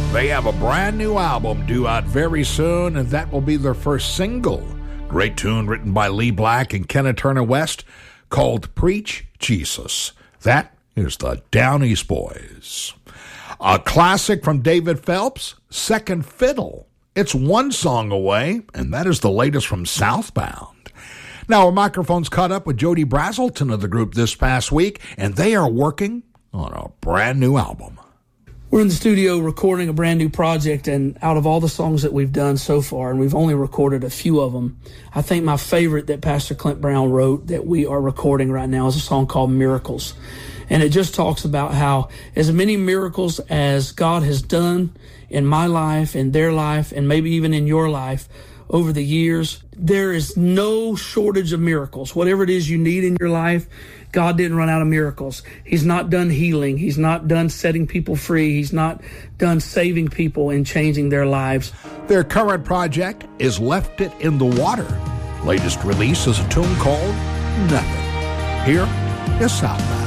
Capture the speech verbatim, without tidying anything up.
They have a brand new album due out very soon, and that will be their first single. Great tune written by Lee Black and Kenna Turner West called Preach Jesus. That is the Down East Boys. A classic from David Phelps, Second Fiddle. It's one song away, and that is the latest from Southbound. Now, our microphone's caught up with Jody Brazelton of the group this past week, and they are working on a brand new album. We're in the studio recording a brand new project, and out of all the songs that we've done so far, and we've only recorded a few of them, I think my favorite that Pastor Clint Brown wrote that we are recording right now is a song called Miracles. And it just talks about how as many miracles as God has done in my life, in their life, and maybe even in your life over the years, there is no shortage of miracles. Whatever it is you need in your life, God didn't run out of miracles. He's not done healing. He's not done setting people free. He's not done saving people and changing their lives. Their current project is Left It in the Water. Latest release is a tune called Nothing. Here is Southbound.